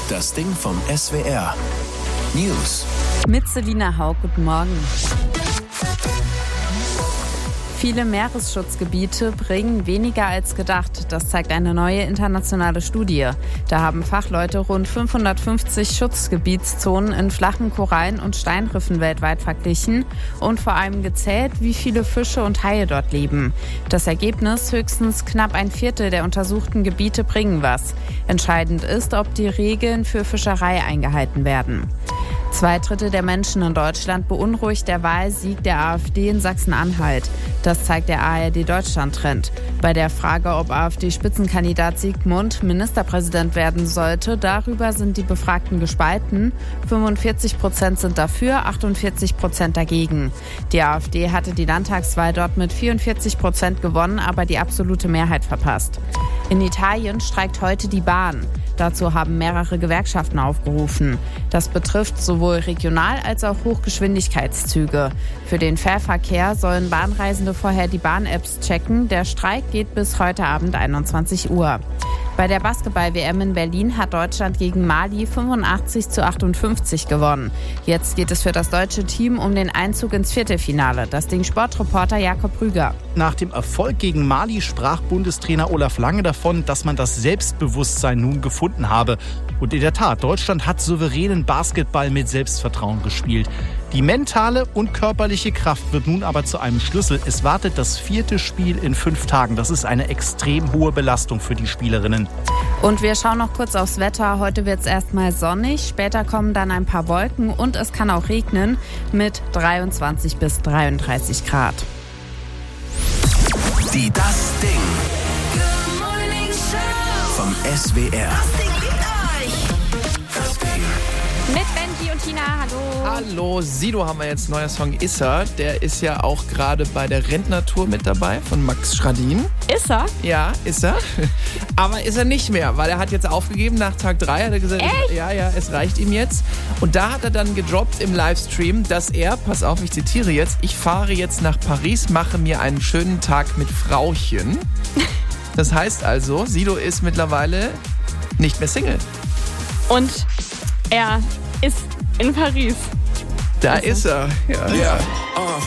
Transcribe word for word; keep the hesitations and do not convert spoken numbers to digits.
Das Ding vom S W R. News. Mit Selina Haug, guten Morgen. Viele Meeresschutzgebiete bringen weniger als gedacht. Das zeigt eine neue internationale Studie. Da haben Fachleute rund fünfhundertfünfzig Schutzgebietszonen in flachen Korallen und Steinriffen weltweit verglichen und vor allem gezählt, wie viele Fische und Haie dort leben. Das Ergebnis: höchstens knapp ein Viertel der untersuchten Gebiete bringen was. Entscheidend ist, ob die Regeln für Fischerei eingehalten werden. Zwei Drittel der Menschen in Deutschland beunruhigt der Wahlsieg der AfD in Sachsen-Anhalt. Das zeigt der A R D-Deutschland-Trend. Bei der Frage, ob AfD-Spitzenkandidat Sigmund Ministerpräsident werden sollte, darüber sind die Befragten gespalten. fünfundvierzig Prozent sind dafür, achtundvierzig Prozent dagegen. Die AfD hatte die Landtagswahl dort mit vierundvierzig Prozent gewonnen, aber die absolute Mehrheit verpasst. In Italien streikt heute die Bahn. Dazu haben mehrere Gewerkschaften aufgerufen. Das betrifft sowohl Regional- als auch Hochgeschwindigkeitszüge. Für den Fährverkehr sollen Bahnreisende vorher die Bahn-Apps checken. Der Streik geht bis heute Abend einundzwanzig Uhr. Bei der Basketball-W M in Berlin hat Deutschland gegen Mali fünfundachtzig zu achtundfünfzig gewonnen. Jetzt geht es für das deutsche Team um den Einzug ins Viertelfinale. Das Ding Sportreporter Jakob Rüger. Nach dem Erfolg gegen Mali sprach Bundestrainer Olaf Lange davon, dass man das Selbstbewusstsein nun gefunden habe. Und in der Tat, Deutschland hat souveränen Basketball mit Selbstvertrauen gespielt. Die mentale und körperliche Kraft wird nun aber zu einem Schlüssel. Es wartet das vierte Spiel in fünf Tagen. Das ist eine extrem hohe Belastung für die Spielerinnen. Und wir schauen noch kurz aufs Wetter. Heute wird es erstmal sonnig, später kommen dann ein paar Wolken und es kann auch regnen mit dreiundzwanzig bis dreiunddreißig Grad. Die Das Ding vom S W R. Mit Benji und Tina, hallo. Hallo, Sido haben wir jetzt, neuer Song Issa. Der ist ja auch gerade bei der Rentnertour mit dabei von Max Schradin. Ist er? Ja, ist er. Aber ist er nicht mehr, weil er hat jetzt aufgegeben nach Tag drei. Hat er gesagt, Echt? ja, ja, es reicht ihm jetzt. Und da hat er dann gedroppt im Livestream, dass er, pass auf, ich zitiere jetzt, ich fahre jetzt nach Paris, mache mir einen schönen Tag mit Frauchen. Das heißt also, Sido ist mittlerweile nicht mehr Single. Und er ist in Paris. Da ist er. Ja. Ja, uh,